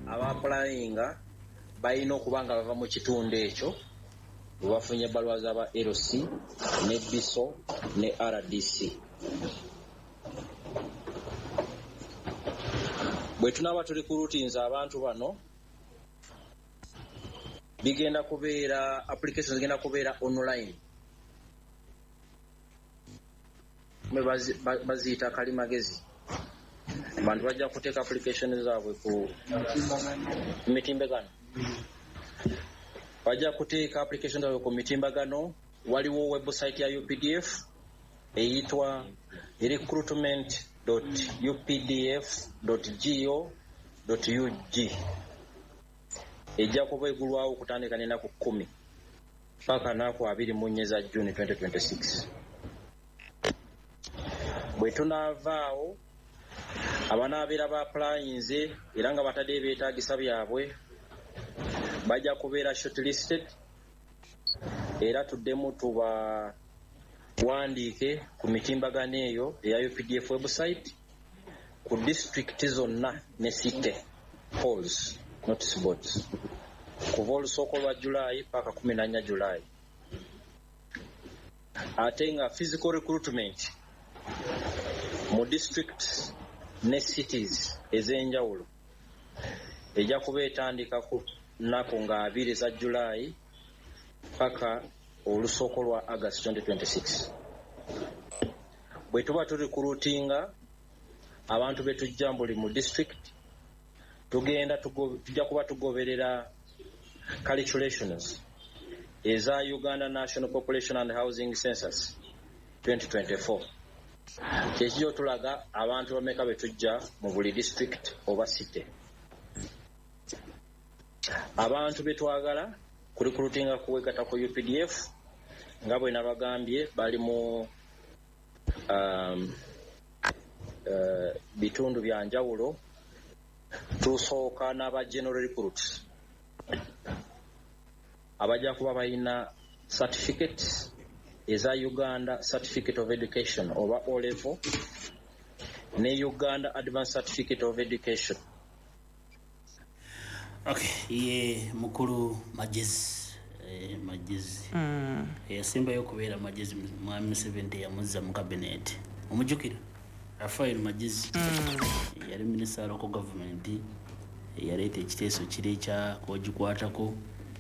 abapulayinga balina okuba nga bava mu kitundu ekyo webafunye ebbaluwa z'aba LC ne BISO ne RDC. Bwe tunaaba tuli ku routines abantu bano bigenda kubeera applications zigenda kubeera online. Baziyita kalimagezi. Abantu bajja kuteeka application zaabwe ku mitimbagano. Bajja kuteeka application zaabwe ku mitimbagano. Waliwo website ya UPDF eyitwa recruitment.updf.go.ug. Ejja kuba egulwawo okutandika n'ennaku 10 paka nnaku 24 za June 2026. Bwe tunaavaawo abanaabeera baapulayinze era nga batadde ebyetaagisa byabwe bajja kubeera shortlisted era tuddemu tubawandiike ku mitimbagano eyo eya UPDF website ku district zonna ne city halls notice boards kuva olusooka lwa July paka 14 July. Ate nga physical recruitment mu districts ne cities ez'enjawulo ejja kuba etandika ku nnaku nga 2 za July paka olusooka lwa August 2026. Bwe tuba turecruitinga abantu betujja buli mu district tujja kuba tugoberera calculations eza Uganda National Population and Housing Census 2024. Kyekijjo tulaga abantu bameka betujja mu buli district oba city. Abantu betwagala ku recruitinga kuwegata ku UPDF nga bwe nabagambye bali mu bitundu bya njawulo. Tusooka n'aba general recruits abajja kuba balina certificates eza Uganda Certificate of Education oba O level ne Uganda Advanced Certificate of Education. Okay, ye mukulu Magezi yasembayo kubeera Magezi mwami 70 yamuzza mu cabinet omujjukira Rafael Magezi yali minister wa local government yaleeta ekiteeso kiri kya kugikwatako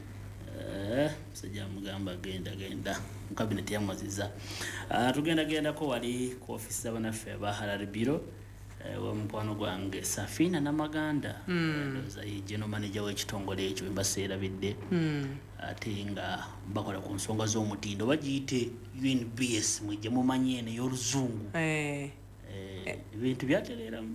sajja mugamba genda mu cabinet yamwaziza. Tugendako wali ku office abanaffe aba Halal Bureau wa mukwano gwange Safina Namaganda ndoza ye general manager w'ekitongole ekyo embaseera bidde ate nga bakola ku nsonga z'omutindo bagiyite UNBS mwijje mumanye eno y'oluzungu ebintu byatereramu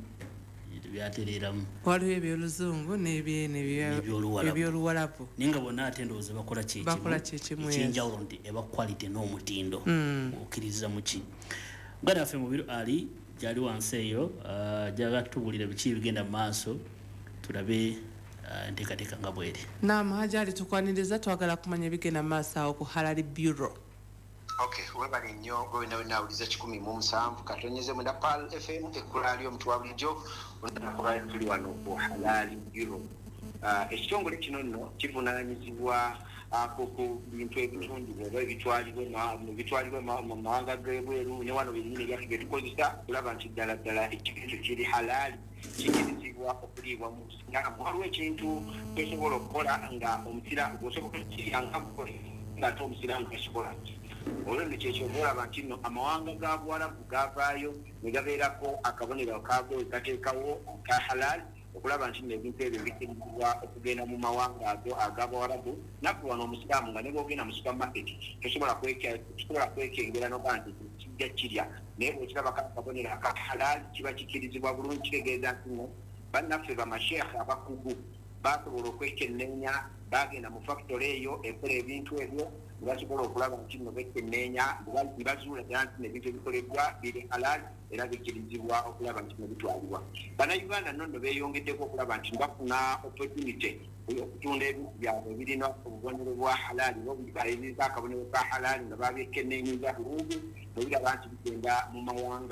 waliwo ebyoluzungu n'ebyoluwalabu ninga bonna ate ndowooza bakola kyekinjawulo nti eba quality n'omutindo okkiriza muki muganda waffe Mubiru Ali gyali wansi eyo jaga tubulira biki bigenda mu maaso tulabe enteekateeka nga bweri. Naam, Hajali tukwaniriza twagala kumanya bigenda mu maaso awo ku Halal Bureau. Okay, webali nnyo gwe nawuliza 17 katonyeze mu Napal FM ekulaali omutwa bulijjo onakola tuli wano ku Halal Bureau. Ekitongole kino nno kivunaanyizibwa ku bintu ebitundibwa ebitwalibwa mu mawanga g'ebweru ne wano bennyini byaffe tukozesa kulaba nti ddala ekintu kiri halali kikirizibwa okuliibwa mu singa waliwo ekintu tosobola okukola nga omusira osobola okukirya ng'ate omusiraamu tasobola olwendo kyekyo olaba nti nno amawanga ga Buwarabu gavaayo ne gabeerako akabonero kaago gateekawo ka halali okulaba nti nebintu ebyo bikirizibwa okugenda mu mawanga ago ag'Abawarabu naku wano omusiraamu nga ne bw'ogenda mu supermarket tosobola kwekengera noba nti kijja kirya naye bw'okirabako akabonero aka halali kiba kikirizibwa bulungi kitegeeza nti nno bannaffe bamasheekhe abakugu basobola okwekenneenya bagenda mu factory eyo ekola ebintu ebyo basobola okulaba nti nno bekenneenya bazuula ddala nti nebintu ebikolebwa biri halali era bikirizibwa okulaba nti nebitwalibwa. Bannayuganda nno beeyongeddeko okulaba nti bafuna opportunity okutunda ebintu byabwe ebirina obubonero bwa halali ebirina akabonero ka halali nga babyekenneenyiza bulungi nebiraba nti bigenda mu mawanga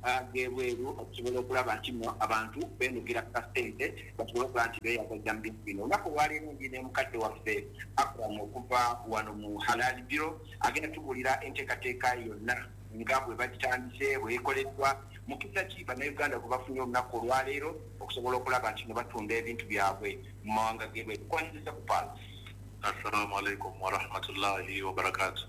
gebweru okusobola okulaba nti abantu benugira kasente basobola okulaba nti beeyagaza mu bintu bino. Olunaku olwaleero ndi ne mukadde waffe Akram okuva wano mu Halal Bureau agenda tubuulira enteekateeka yonna nga bwe bagitandise bwekoleddwa mukisa ki bannayuganda bwe bafunye olunaku olwaleero okusobola okulaba nti ne batunda ebintu byabwe mu mawanga gebweru. Kwaniriza ku Pulse. Assalamu alaikum wa rahmatullahi wa barakatuh.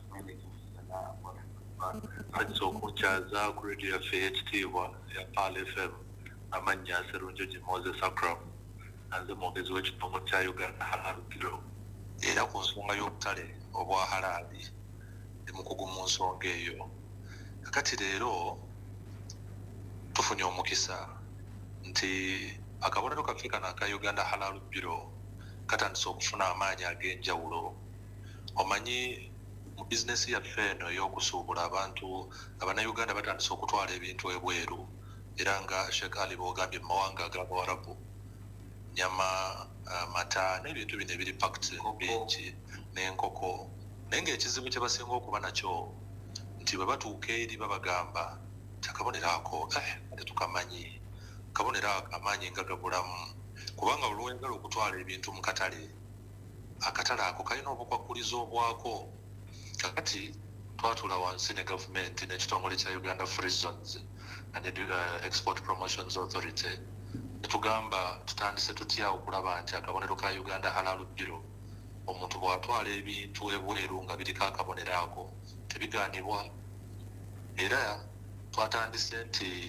Ajso kuchaza ku radio ya FHT ya Pulse FM amanya Serunjoji Moses Akram anze mwogezi w'ekitundu kya Uganda Halal Bureau era ku nsonga y'obutale obwa halali emukugu mu nsonga eyo. Kakati leero tufunye omukisa nti akabonero kaffe kano aka Uganda Halal Bureau katandise okufuna amaanyi ag'enjawulo. Omanyi mu bizinesi yaffe eno ey'okusuubula abantu abannayuganda batandise okutwala ebintu ebweru era nga Sheikh Ali bw'ogambye mu mawanga ag'Abawarabu nyama mata n'ebintu bino ebiri packed bingi n'enkoko. Naye ng'ekizibu kye basinga okuba nakyo nti bwe batuuka eri babagamba nti akabonero ako ate tukamanyi akabonero amaanyi nga gabulamu kubanga olw'oyagala okutwala ebintu mu katale akatale ako kalina obukwakkulizo obwako. Kakati twatula wansi ne gavumenti n'ekitongole kya Uganda Free Zones and Export Promotions Authority netugamba tutandise tutya okulaba nti akabonero ka Uganda Halal Bureau omuntu bw'atwala ebintu ebweru nga biriko akabonero ako tebigaanibwa. Era twatandise nti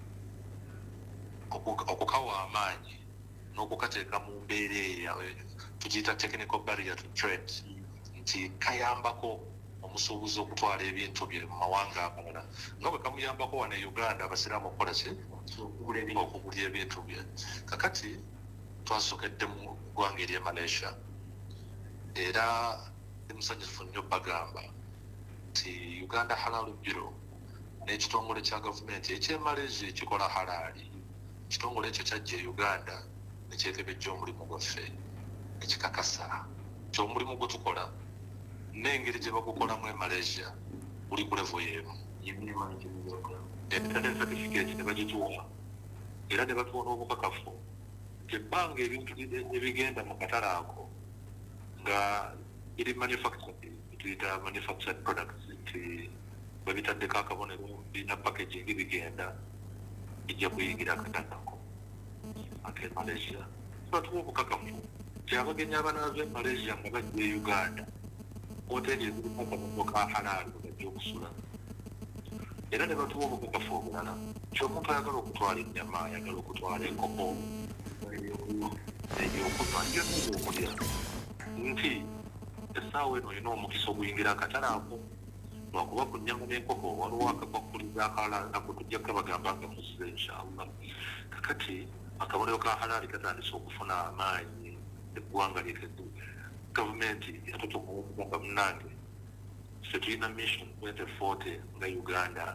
okukawa amaanyi n'okukateeka mu mbeera tugiyita technical barrier to trade nti kayambako omusuubuzi okutwala ebintu bye mu mawanga amalala nga bwe kamuyambako wano e Uganda abasiraamu okukola ki okugulya ebintu bye. Kakati twasokedde mu ggwanga ery'e Malaysia era emusanyufu nnyo bagamba nti Uganda Halal Bureau n'ekitongole kya gavumenti eky'e Malaysia ekikola halali ekitongole ekyo kyajja e Uganda nekyekebejja omulimu gwaffe ekikakasa nti omulimu gwe tukola n'engeri gye bagukolamu e Malaysia guli ku level y'emu. Era ne certificate ne bagituwa era ne batuwa n'obukakafu ebbanga ebintu ebigenda mu katale ako nga iri manufactured tuyita manufactured products nti bwe bitaddeko akabonero birina packaging bigenda bijja kuyingira akatale ako ake Malaysia. Batuwa obukakafu nti abagenyi abanaaza e Malaysia nga bajja e Uganda hoteli ezirimu akabonero ka halali bajja okusula era ne batuwa obukakafu obulala ky'omuntu ayagala okutwala ennyama ayagala okutwala enkoko ebyokunywa ebyokulya nti essaawa eno olina omukisa oguyingira akatale ako lwakuba ku nnyama n'enkoko waliwo akakwakkuliza akalala nako tujja kabagamba nga muzize inshallah. Kakati akabonero ka halali katandise okufuna amaanyi eggwanga lyekezi gavumenti yatotomuwuga munnange ffe tulina mission 2040 nga Uganda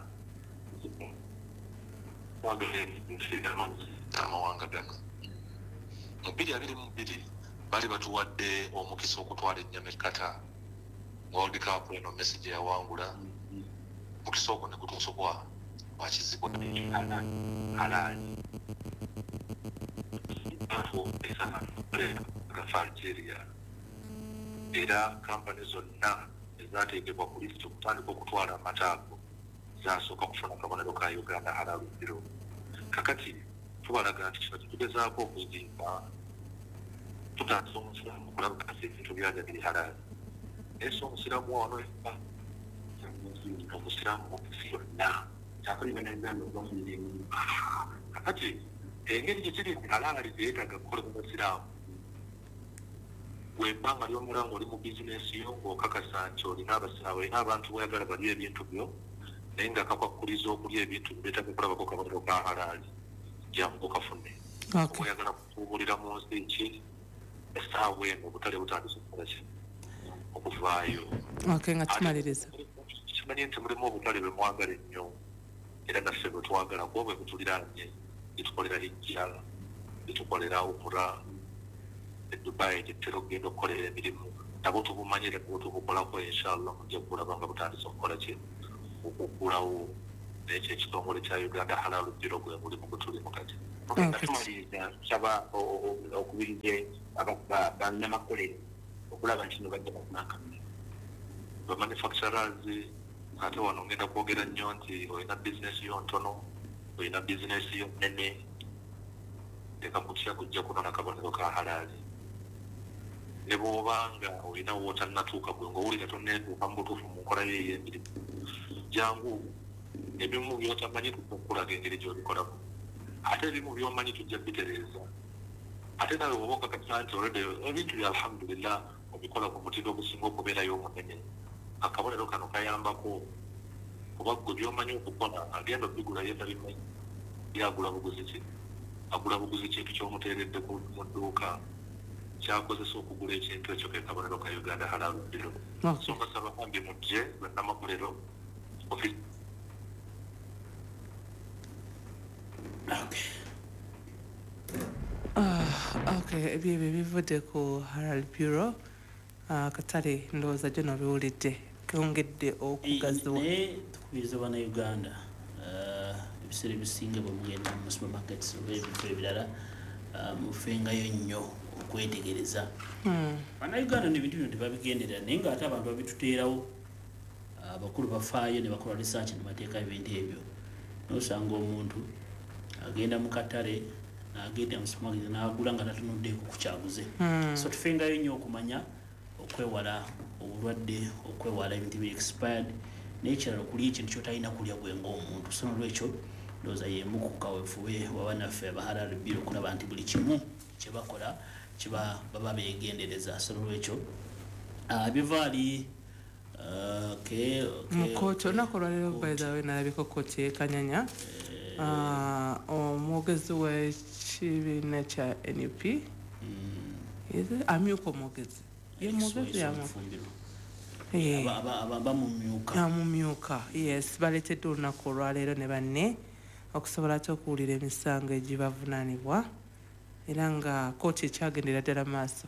amawanga gano mu 2022 bali batuwadde omukisa okutwala ennyama ekkata World Cup eno message yawangula mukisa ogwo ne gutuusibwa wakizibwa halali Algeria era kampani zonna ezateekebwa ku listi okutandika okutwala amata ago zasooka kufuna akabonero ka Uganda Halal Bureau. Kakati tubalaga nti kino tugezaako okuzimba tutandise omusiraamu okulaba kasi ebintu byajja biri halali naye si omusiraamu wano eba omusiraamu omusi yonna kakati engeri gye kiri halali zeetaaga kukolebwa basiraamu webbanga lyomala ng'oli mu bizinesi yo ng'okakasa nti olina abantu boyagala balya ebintu byo naye nga kakwakuliza okulya ebintu beetaaga okulabako kabonero ka halali jangu okafune oyagala kutuubulira mu nsi ki essaawa eno obutale butandise okukola ki okuvaayo. Nga tumaliriza kimanyi nti mulimu obutale bwe mwagala ennyo era naffe bwe twagala kuba bwe butuliraanye bitukolera hijja bitukolera umura Dubai gitera okugenda okukolera emirimu nabo tubumanyire nabo tubukolako inshallah mujja kulaba nga butandise okukola ki okugulawo n'ekyo ekitongole kya Uganda Halal Bureau gwe mulimu gutulimu kati. Tumaliriza tusaba okubirize bannamakolero okulaba nti bajja bakunakamira. Manufacturers ate wano ngenda kwogera nnyo nti olina bizinesi yo ntono, olina bizinesi yo nnene, leka kutya kujja kunona kabonero ka halaali. Ne bw'obanga olina wotannatuuka gwe ng'owulira tonneetuuka mu butuufu mu nkola yo ey'emirimu, jangu ebimu by'otamanyi tukukulaga engeri gy'obikolako. Ate ebimu by'omanyi tujja bitereeza. Ate nawe bw'oba okakasa nti olwedde ebintu bya alhamdulillah obikola ku mutindo ogusinga okubeerayo omunene. Akabonero kano kayambako kuba gwe by'omanyi okukola agenda obigula yetabimanyi byagula buguzi ki. Agula buguzi kintu ky'omuteeredde mu dduuka kyakozesa okugula ekintu ekyo ke kabonero ka Uganda Halal Bureau. So mbasaba bambi mujje bannamakolero office. Okay, ebyo bivudde ku Halal Bureau. Katale ndowooza gyo nobiwulidde kongedde okugaziwa. Naye tukubiriza bannayuganda ebiseera ebisinga bwe mugenda mu supermarkets oba ebifo ebirala mufengayo nnyo okwetegereza. Bannayuganda n'ebintu bino tebabigenderera naye ng'ate abantu babituteerawo abakulu bafaayo ne bakola research ne bateeka ebintu ebyo. N'osanga omuntu agenda mu katale n'agenda mu supermarket n'agula nga tatunuddeeko ku kyaguze. So tufengayo nnyo okumanya okwewala obulwadde, okwewala ebintu bi expired, n'ekirala okulya ekintu ky'otalina kulya gwe ng'omuntu. So n'olwekyo ndowooza y'emu ku kaweefube wabannaffe aba Halal Bureau okulaba nti buli kimu kye bakola kiba baba beegendereza. So n'olwekyo bivaali mukooti olunaku olwaleero by the way nalabiko kooti ekanyanya omwogezi w'ekibiina kya NUP amyuka omwogezi amumyuka yes baleetedde olunaku olwaleero ne banne okusobola ate okuwulira emisango egibavunaanibwa era nga kooti ekyagendera ddala maaso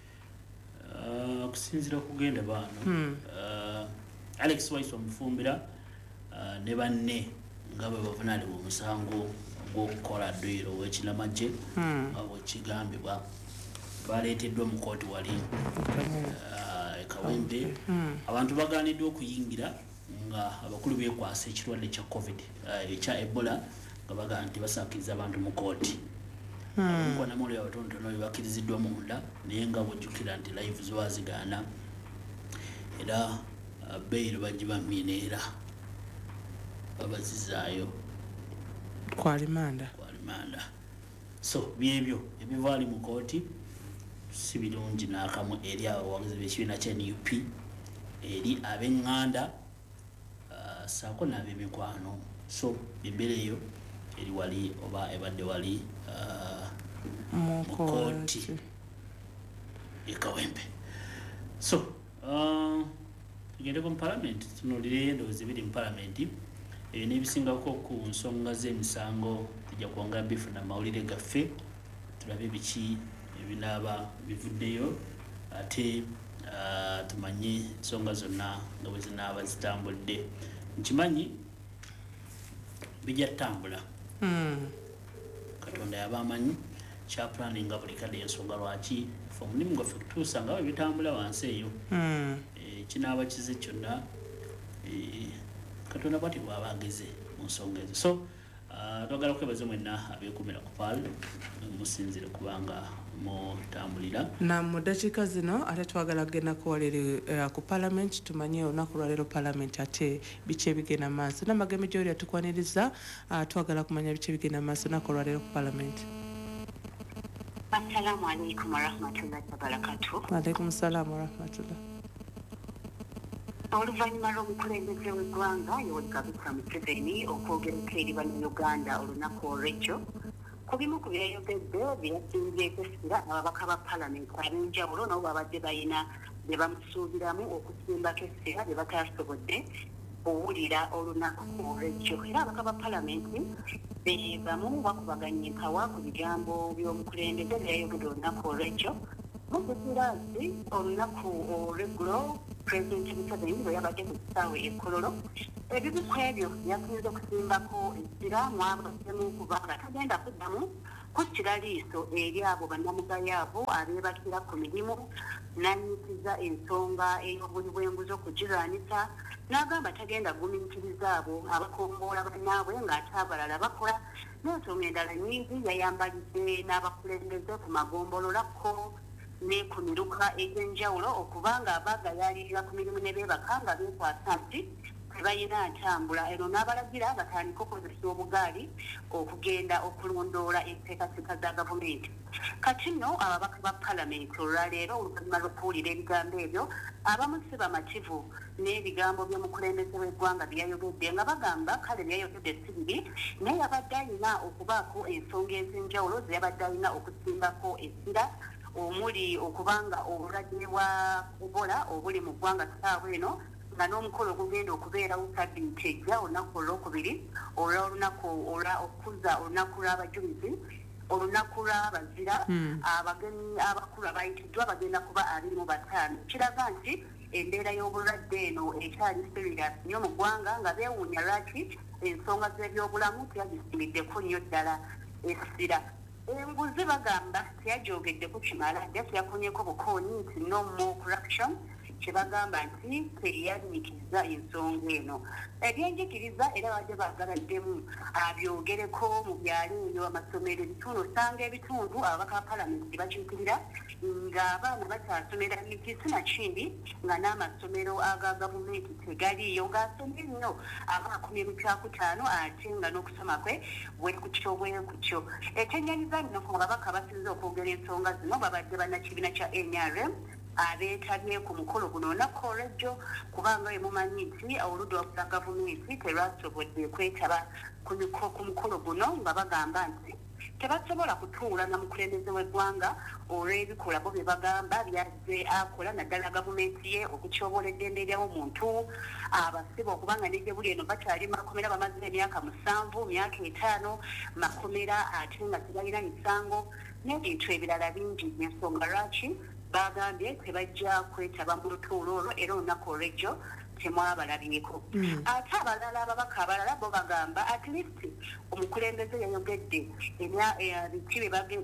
okusinziira okugenda baano Alex Waiso Mufumbira ne banne nga bwe bavunaanibwa omusango gw'okukola dduyiro w'ekinamagye nga bwekigambibwa baleeteddwa mu kooti wali Kawempe. Abantu bagaaniddwa okuyingira nga abakulu beekwasa ekirwadde kya COVID ekya Ebola nga bagaa nti basakkiriza abantu mu kooti. Nkwanamolo y'abatonotono bebakkiriziddwa munda naye nga bw'ojjukira nti live zibazigaana era beyiro bagibamyeneera babazizaayo kwalimanda. So byebyo ebivaali mu kooti si birungi n'akamu eri abawagizi b'ekibiina kya NUP eri ab'eŋŋanda saako n'ab'emikwano. So embeera eyo eri wali oba ebadde wali mu kooti e Kawempe. So tugendeko mu palamenti tunuulire endowooza ebiri mu palamenti eyo n'ebisingako ku nsonga z'emisango tujja kwongera bifuna mawulire gaffe tulabe biki ebinaaba bivuddeyo ate tumanye ensonga zonna nga bwe zinaaba zitambudde. Nkimanyi bijja ttambula Katonda yaba amanyi kyaplaninga buli kadde ensonga lwaki fe omulimu gwaffe kutuusa nga bwe bitambula wansi eyo kinaaba kize kyonna Katonda bwati bw'aba ageze mu nsonga ezo. So twagala kwebaza mwenna abeekumira ku PAL musinzire kubanga mutambulira na mu ddakiika zino ate twagala kugenda kuwaliri ku palamenti tumanye olunaku lwaleero palamenti ate biki ebigenda maaso n'amageme gy'oli atukwaniriza twagala kumanya biki ebigenda maaso olunaku lwaleero ku palamenti. Assalamu alaikum warahmatullahi wabarakatuh. Waalaikum salaam warahmatullah. Oluvannyuma lw'omukulembeze w'eggwanga Yoweri Kaguta Museveni okwogerako eri bannayuganda olunaku olw'ekyo ku bimu ku byayogedde byasinzeeko essira ababaka ba palamenti ab'enjawulo nabo babadde balina bye bamusuubiramu okusimbako essira bye batasobodde owulira olunaku olw'ekyo. Era ababaka ba palamenti be bamu bakubaganya empawa ku bigambo by'omukulembeze byayogedde olunaku olw'ekyo. Mukirazi olunaku olw'eggulo Pulezidenti Museveni bwe yabadde ku kisaawe e Kololo ebibi ku ebyo yasinze okusimbako essira mwabaddemu kubanga tagenda kuddamu kuttira liiso eri abo bannamugayaabo abeebakira ku mirimu nanyikiza ensonga ey'obuli bw'enguzi okugirwanisa n'agamba tagenda gumiikiriza abo abakomboola bannaabwe ng'ate abalala bakola n'ensonga endala nnyingi yayambalidde n'abakulembeze ku magombololako ne ku miruka egy'enjawulo okubanga abagayaalirira ku mirimu ne beebaka nga beekwasa nti tebalina ntambula eno n'abalagira batandika okukozesa obugaali okugenda okulondoola enteekateeka za gavumenti. Kati nno ababaka ba palamenti olwaleero oluvannyuma lw'okuwulira ebigambo ebyo abamu si bamativu n'ebigambo by'omukulembeze w'eggwanga byayogedde nga bagamba kale byayogedde si bibi naye yabadde alina okubaako ensonga ez'enjawulo ze yabadde alina okusimbako essira omuli okubanga obulwadde bwa Ebola obuli mu ggwanga ssaawa eno nga n'omukolo gugenda okubeerawo sabbiiti ejja olunaku olwokubiri olw'olunaku okuza olunaku lw'abajulizi olunaku lw'abazira abagenyi abakulu abayitiddwa bagenda kuba 25 kiraga nti embeera y'obulwadde eno ekyali serious nnyo mu ggwanga nga beewuunya lwaki ensonga z'ebyobulamu teyagisimbiddeku nnyo ddala essira. Enguzi bagamba teyajogeddeku kimala dde teyakunyeko bukooni nti no more corruption kyebagamba nti teyanyikiza ensonga eno ebyenjigiriza era bajja bagaladdemu abyogereko mu byalo eyo amasomero ebitundu osanga ebitundu ababaka ba palamenti bakiikirira ng'abaana bakyasomera mikisi nakindi nga n'amasomero aga gavumenti tegaliyo gasomye nnyo abaakumi ebikyakutaano ate nga n'okusoma kwe bwekutyo bwekutyo ekyennyaniza nno ku babaka basinze okwogera ensonga zino babadde bannakibiina kya NRM abeetabye ku mukolo guno olunaku olw'ejjo kubanga emumanyi nti oludda lwa gavumenti terwasobodde kwetaba ku mukolo guno nga bagamba nti tebasobola kutuula na mukulembeze w'eggwanga olw'ebikolwa bo bye bagamba byazze akola naddala gavumenti ye okutyobola eddembe ly'omuntu abasiba okubanga nejje buli eno bakyali makomera bamaze emyaka 7 myaka 5 makomera ate nga tebalina misango n'ebintu ebirala bingi ensonga lwaki bagambye tebajja kwetaba mu lutuulo olwo era olunaku olw'ejjo temwabalabyeko ate abalala ababaka abalala bo bagamba at least omukulembeze yayogedde biki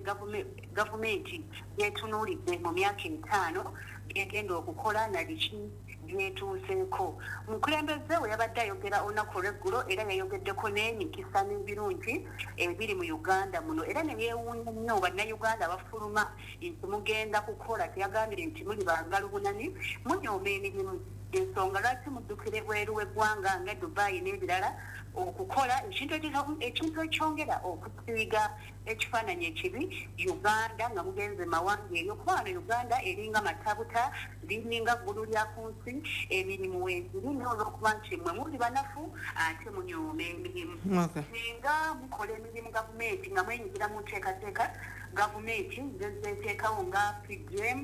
gavumenti byetunuulidde mu myaka 5 byegenda okukola nabiki byetuuseeko. Omukulembeze we yabadde ayogera olunaku olw'eggulo era yayogeddeko n'emikisa n'ebirungi ebiri mu Uganda muno era ne yeewuunya nnyo bannayuganda bafuluma nti mugenda kukola teyagambire nti muli bangalubunani munyooma emirimu ensonga lwaki muddukire bweru w'eggwanga nga Dubai n'ebirala okukola ekintu ekyongera okusiiga ekifaananyi ekibi Uganda nga mugenze mawanga eyo kuba wano Uganda eringa matabuta liringa ggulu lya ku nsi emirimu weeziri n'olwokuba nti mmwe muli banafu ate munyooma emirimu singa mukola emirimu gavumenti nga mwenyigira mu nteekateeka gavumenti zezeteekawo nga PGM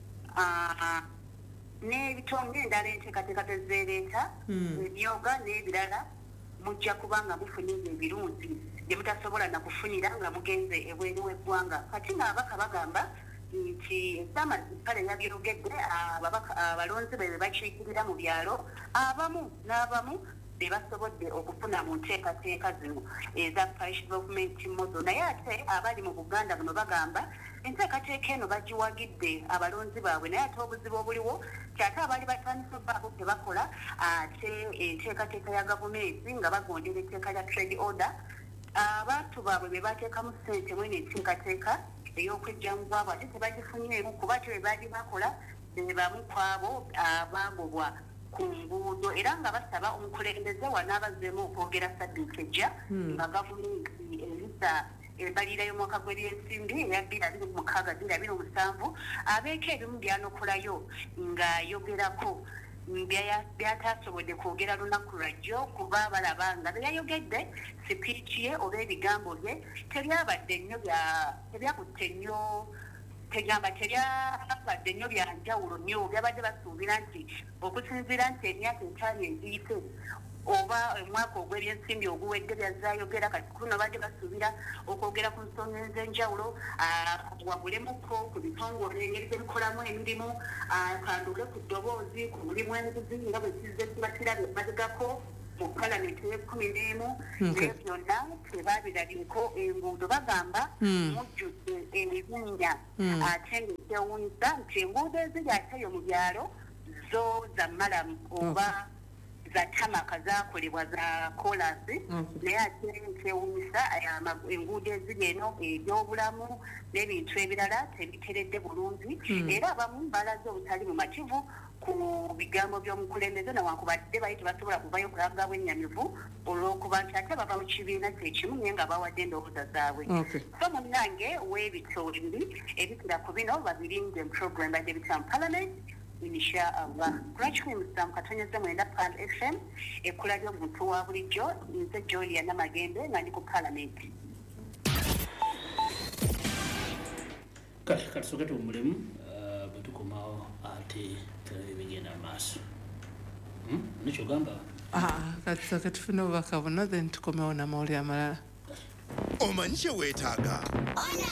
n'ebitonde endala enteekateeka tezeereeta ebyoga n'ebirala mujja kubanga mufunye ebirungi bye mutasobola na kufunira nga mugenze ebweru w'eggwanga kati ng'ababaka bagamba nti ebyamazipale yabyogedde abalonzi be bakiikirira mu byalo abamu n'abamu be basobodde okufuna mu nteekateeka zino eza parish government model naye ate abali mu Buganda buno bagamba enteekateeka eno bagiwagidde abalonzi baabwe naye ate obuzibu obuliwo kyate abali batandise baabo tebakola ate enteekateeka ya gavumenti nga bagondera etteeka lya trade order abantu baabwe be bateekamu ssente mwene enteekateeka ey'okwejjangu bwabo ate tebagifunyeemu kuba te be baali bakola be bamu ku abo abaagobwa ku nguudo era nga basaba omukulembeze wanaabazeemu okwogera sabbiiti ejja nga gavumenti erisa embalirira y'omwaka gw'ebyensimbi eya 2026-2027 abeeko ebimu byanokolayo ng'ayogerako byatasobodde kwogera lunaku lwajjo kuba balaba nga beyayogedde sipiiki ye oba ebigambo bye tebyabadde nnyo tebyakutte nnyo tegamba teryabadde nnyo byanjawulo nnyo byabadde basuubira nti okusinziira nti emyaka 5 eziyise oba omwaka ogw'ebyensimbi oguwedde byazaayogera kati kuno badde basuubira okwogera ku nsonga ez'enjawulo wagulemuko ku bitongole engeri zebikolamu emirimu kanduule ku ddoboozi ku mulimu enguzi nga bwe kizze kiba kirabye emabegako mu palamenti y'e11 naye byonna tebabiraliko enguudo bagamba mujjudde ebinnya ate ng'ekyewuunyisa nti enguudo eziri ateyo mu byalo zo za malamu oba za tamaka zakolebwa za kolasi naye ate nkyewuunyisa enguudo eziri eno ebyobulamu n'ebintu ebirala tebiteredde bulungi era abamu balaze obutali mu mativu ku bigambo by'omukulembeze newankubadde bali tebasobola kuvayo kulaga bwennyamivu olw'okuba nti ate bava mu kibiina kyekimu naye nga bawadde endowooza zaabwe so munnange w'ebito ebiri ebitira ku bino babirinze mu program badde bita mu parliament inshallah kulakikuyimusa mu katonyeze 9 Pal FM ekkula ly'omuntu wa bulijjo nze Jolia Namagembe nga ndi ku parliament. Kale katusoke tuwummulemu bwe tukomawo ate tulabe bigenda maaso nekyogamba katusoke tufune obubaka buno then tukomewo n'amawulire amalala omanyi kye weetaaga